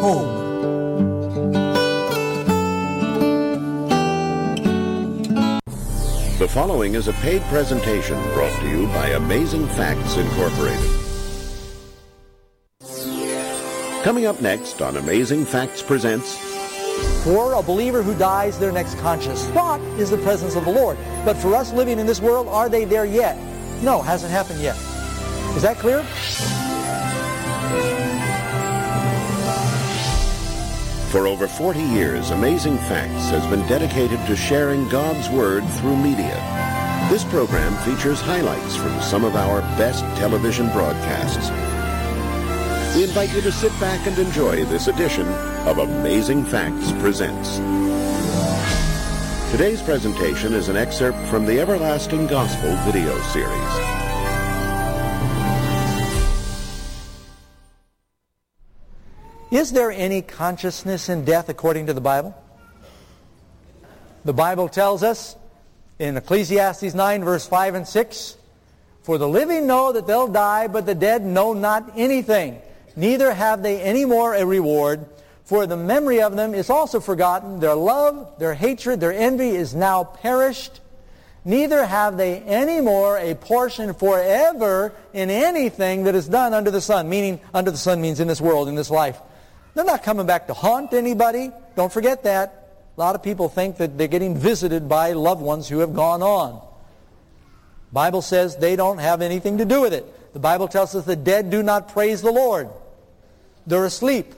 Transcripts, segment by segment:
home. The following is a paid presentation brought to you by Amazing Facts Incorporated. Coming up next on Amazing Facts Presents... For a believer who dies, their next conscious thought is the presence of the Lord. But for us living in this world, are they there yet? No, hasn't happened yet. Is that clear? For over 40 years, Amazing Facts has been dedicated to sharing God's Word through media. This program features highlights from some of our best television broadcasts. We invite you to sit back and enjoy this edition of Amazing Facts Presents. Today's presentation is an excerpt from the Everlasting Gospel video series. Is there any consciousness in death according to the Bible? The Bible tells us in Ecclesiastes 9, verse 5 and 6, "For the living know that they'll die, but the dead know not anything. Neither have they any more a reward, for the memory of them is also forgotten. Their love, their hatred, their envy is now perished. Neither have they any more a portion forever in anything that is done under the sun." Meaning, under the sun means in this world, in this life. They're not coming back to haunt anybody. Don't forget that. A lot of people think that they're getting visited by loved ones who have gone on. The Bible says they don't have anything to do with it. The Bible tells us the dead do not praise the Lord. They're asleep.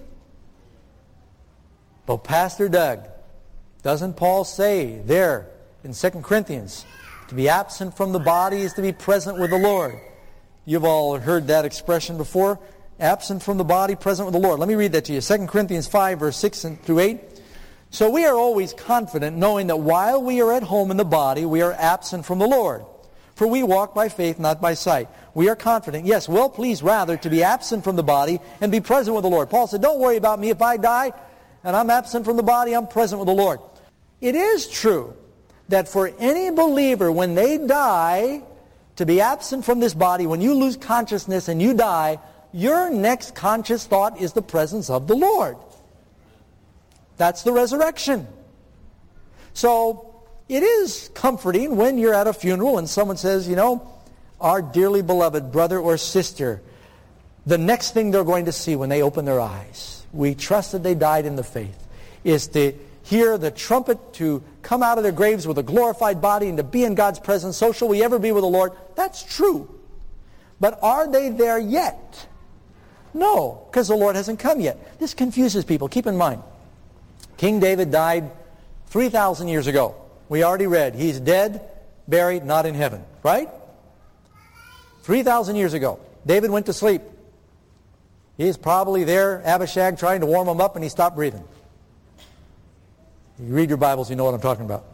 But Pastor Doug, doesn't Paul say there in 2 Corinthians, to be absent from the body is to be present with the Lord? You've all heard that expression before. Absent from the body, present with the Lord. Let me read that to you. 2 Corinthians 5, verse 6 through 8. "So we are always confident, knowing that while we are at home in the body, we are absent from the Lord. For we walk by faith, not by sight. We are confident, yes, well pleased rather to be absent from the body and be present with the Lord." Paul said, don't worry about me. If I die and I'm absent from the body, I'm present with the Lord. It is true that for any believer, when they die, to be absent from this body, when you lose consciousness and you die, your next conscious thought is the presence of the Lord. That's the resurrection. So it is comforting when you're at a funeral and someone says, you know, our dearly beloved brother or sister, the next thing they're going to see when they open their eyes, we trust that they died in the faith, is to hear the trumpet to come out of their graves with a glorified body and to be in God's presence. So shall we ever be with the Lord. That's true. But are they there yet? No, because the Lord hasn't come yet. This confuses people. Keep in mind, King David died 3,000 years ago. We already read, he's dead, buried, not in heaven. Right? 3,000 years ago. David went to sleep. He's probably there, Abishag, trying to warm him up, and he stopped breathing. You read your Bibles, you know what I'm talking about.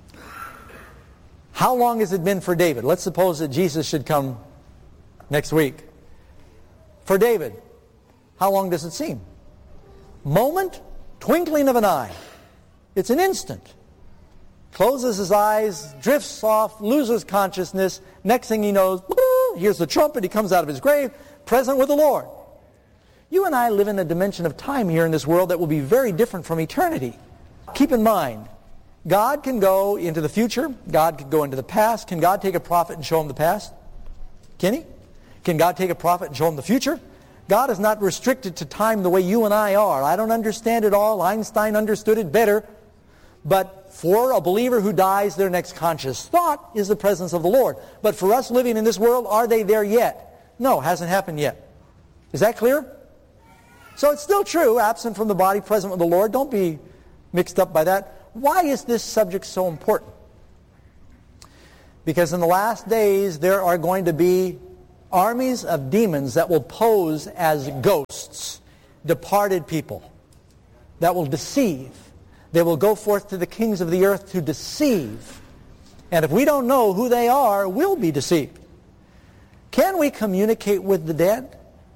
How long has it been for David? Let's suppose that Jesus should come next week. For David, how long does it seem? Moment, twinkling of an eye. It's an instant. Closes his eyes, drifts off, loses consciousness. Next thing he knows, here's the trumpet. He comes out of his grave, present with the Lord. You and I live in a dimension of time here in this world that will be very different from eternity. Keep in mind, God can go into the future. God can go into the past. Can God take a prophet and show him the past? Can he? Can God take a prophet and show him the future? God is not restricted to time the way you and I are. I don't understand it all. Einstein understood it better. But for a believer who dies, their next conscious thought is the presence of the Lord. But for us living in this world, are they there yet? No, hasn't happened yet. Is that clear? So it's still true, absent from the body, present with the Lord. Don't be mixed up by that. Why is this subject so important? Because in the last days, there are going to be armies of demons that will pose as ghosts, departed people, that will deceive. They will go forth to the kings of the earth to deceive. And if we don't know who they are, we'll be deceived. Can we communicate with the dead?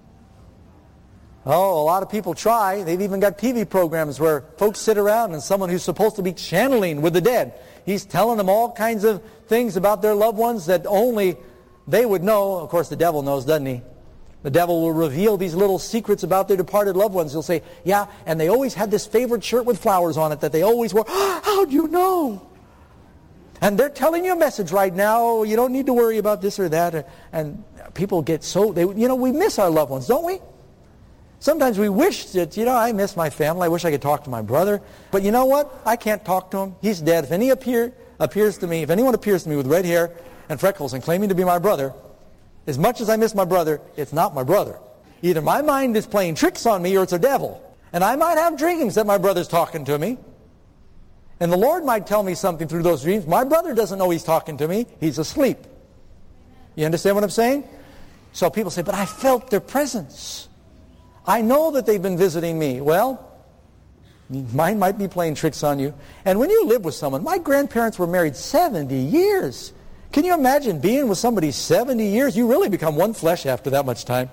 Oh, a lot of people try. They've even got TV programs where folks sit around and someone who's supposed to be channeling with the dead, he's telling them all kinds of things about their loved ones that only they would know. Of course, the devil knows, doesn't he? The devil will reveal these little secrets about their departed loved ones. He'll say, yeah, and they always had this favorite shirt with flowers on it that they always wore. How'd you know? And they're telling you a message right now. You don't need to worry about this or that. And people get so, we miss our loved ones, don't we? Sometimes we wish that, I miss my family. I wish I could talk to my brother. But you know what? I can't talk to him. He's dead. If anyone appears to me with red hair and freckles and claiming to be my brother, as much as I miss my brother, it's not my brother. Either my mind is playing tricks on me or it's a devil. And I might have dreams that my brother's talking to me. And the Lord might tell me something through those dreams. My brother doesn't know he's talking to me. He's asleep. You understand what I'm saying? So people say, but I felt their presence. I know that they've been visiting me. Well, mine might be playing tricks on you. And when you live with someone, my grandparents were married 70 years. Can you imagine being with somebody 70 years? You really become one flesh after that much time.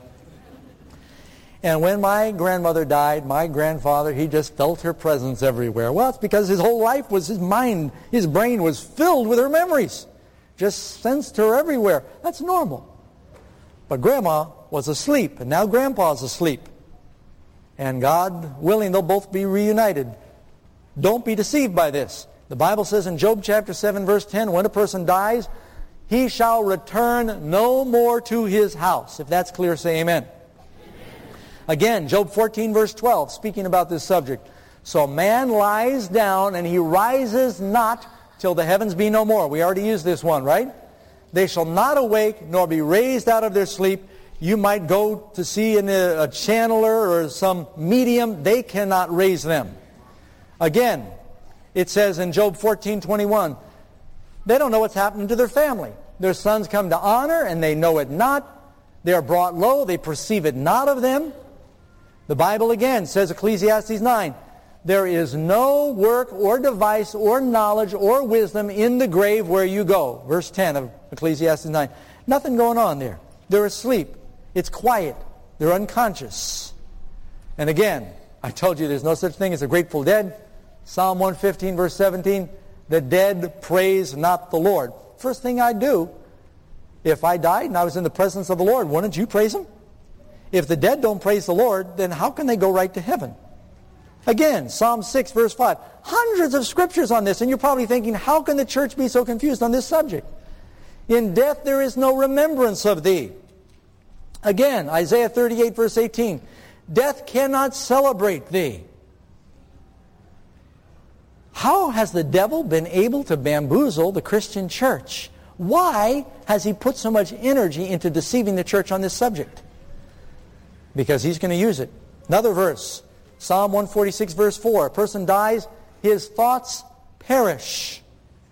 And when my grandmother died, my grandfather, he just felt her presence everywhere. Well, it's because his whole life was his mind, his brain was filled with her memories. Just sensed her everywhere. That's normal. But Grandma was asleep, and now Grandpa's asleep. And God willing, they'll both be reunited. Don't be deceived by this. The Bible says in Job chapter 7, verse 10, when a person dies, he shall return no more to his house. If that's clear, say amen. Again, Job 14, verse 12, speaking about this subject. So man lies down and he rises not till the heavens be no more. We already used this one, right? They shall not awake nor be raised out of their sleep. You might go to see a channeler or some medium. They cannot raise them. Again, it says in Job 14:21, they don't know what's happening to their family. Their sons come to honor, and they know it not. They are brought low, they perceive it not of them. The Bible again says, Ecclesiastes 9, there is no work or device or knowledge or wisdom in the grave where you go. Verse 10 of Ecclesiastes 9. Nothing going on there. They're asleep. It's quiet. They're unconscious. And again, I told you there's no such thing as a grateful dead. Psalm 115, verse 17, the dead praise not the Lord. First thing I'd do, if I died and I was in the presence of the Lord, wouldn't you praise Him? If the dead don't praise the Lord, then how can they go right to heaven? Again, Psalm 6, verse 5. Hundreds of scriptures on this, and you're probably thinking, how can the church be so confused on this subject? In death there is no remembrance of thee. Again, Isaiah 38, verse 18. Death cannot celebrate thee. How has the devil been able to bamboozle the Christian church? Why has he put so much energy into deceiving the church on this subject? Because he's going to use it. Another verse, Psalm 146, verse 4. A person dies, his thoughts perish.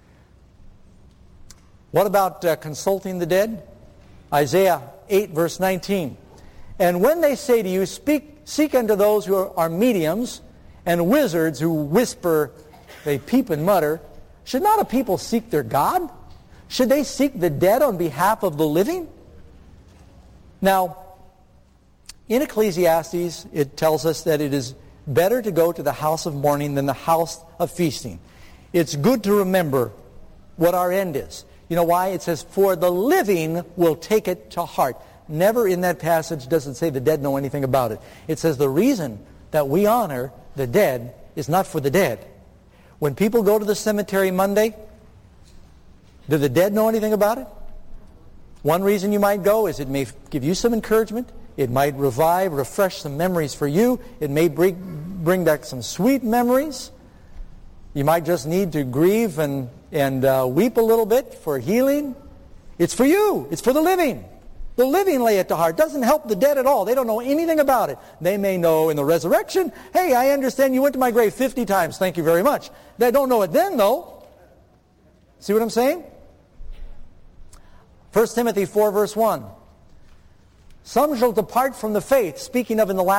What about consulting the dead? Isaiah 8, verse 19. And when they say to you, seek unto those who are mediums and wizards who whisper, they peep and mutter, should not a people seek their God? Should they seek the dead on behalf of the living? Now, in Ecclesiastes, it tells us that it is better to go to the house of mourning than the house of feasting. It's good to remember what our end is. You know why? It says, for the living will take it to heart. Never in that passage does it say the dead know anything about it. It says the reason that we honor the dead is not for the dead. When people go to the cemetery Monday, do the dead know anything about it? One reason you might go is it may give you some encouragement. It might refresh some memories for you. It may bring back some sweet memories. You might just need to grieve and weep a little bit for healing. It's for you. It's for the living. The living lay it to heart. It doesn't help the dead at all. They don't know anything about it. They may know in the resurrection, hey, I understand you went to my grave 50 times. Thank you very much. They don't know it then, though. See what I'm saying? 1 Timothy 4, verse 1. Some shall depart from the faith, speaking of in the last